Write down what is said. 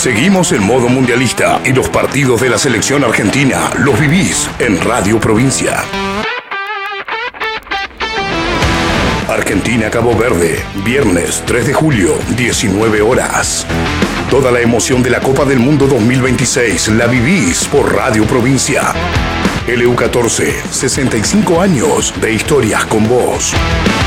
Seguimos en modo mundialista y los partidos de la selección argentina los vivís en Radio Provincia. Argentina-Cabo Verde, viernes 3 de julio, 19 horas. Toda la emoción de la Copa del Mundo 2026 la vivís por Radio Provincia. LU14, 65 años de historias con vos.